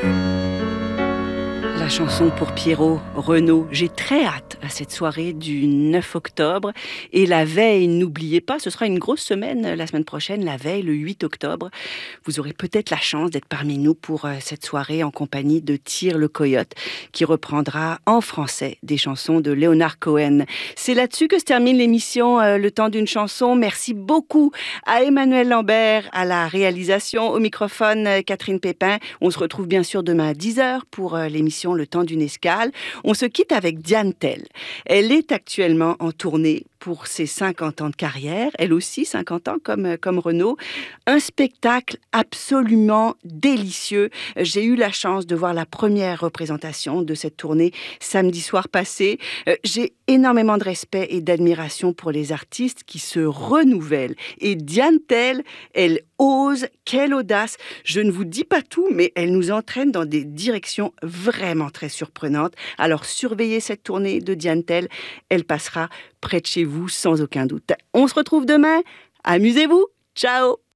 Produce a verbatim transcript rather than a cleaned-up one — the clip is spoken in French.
La chanson pour Pierrot, Renaud. J'ai très hâte à cette soirée du neuf octobre. Et la veille, n'oubliez pas, ce sera une grosse semaine la semaine prochaine, la veille, le huit octobre. Vous aurez peut-être la chance d'être parmi nous pour cette soirée en compagnie de Tyr le Coyote, qui reprendra en français des chansons de Leonard Cohen. C'est là-dessus que se termine l'émission euh, Le temps d'une chanson. Merci beaucoup à Emmanuel Lambert à la réalisation, au microphone euh, Catherine Pépin. On se retrouve bien sûr demain à dix heures pour euh, l'émission Le temps d'une escale. On se quitte avec Diane Tell. Elle est actuellement en tournée pour ses cinquante ans de carrière, elle aussi cinquante ans comme, comme Renaud. Un spectacle absolument délicieux. J'ai eu la chance de voir la première représentation de cette tournée samedi soir passé. J'ai énormément de respect et d'admiration pour les artistes qui se renouvellent. Et Diane Tell, elle ose, quelle audace. Je ne vous dis pas tout, mais elle nous entraîne dans des directions vraiment très surprenantes. Alors surveillez cette tournée de Diane Tell, elle passera près de chez vous sans aucun doute. On se retrouve demain, amusez-vous, ciao!